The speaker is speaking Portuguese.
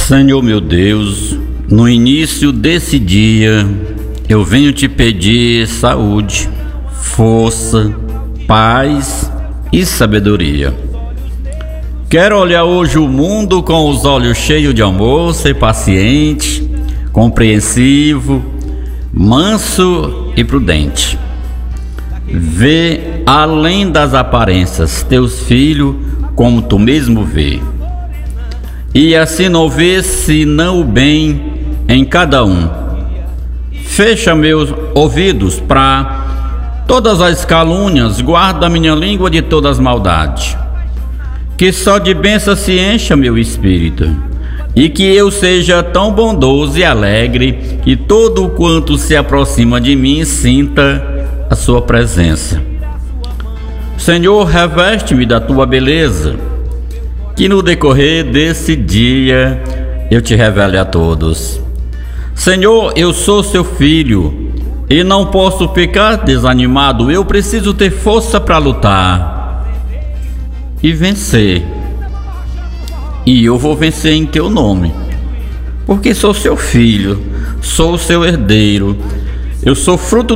Senhor meu Deus, no início desse dia, eu venho te pedir saúde, força, paz e sabedoria. Quero olhar hoje o mundo com os olhos cheios de amor, ser paciente, compreensivo, manso e prudente. Vê além das aparências teus filhos como tu mesmo vê. E assim não vê senão o bem em cada um. Fecha meus ouvidos para todas as calúnias, guarda minha língua de todas as maldades. Que só de bênção se encha meu espírito, e que eu seja tão bondoso e alegre que todo quanto se aproxima de mim sinta a sua presença. Senhor, reveste-me da tua beleza, que no decorrer desse dia eu te revele a todos. Senhor, eu sou seu filho e não posso ficar desanimado, eu preciso ter força para lutar e vencer. E eu vou vencer em teu nome, porque sou seu filho, sou seu herdeiro, eu sou fruto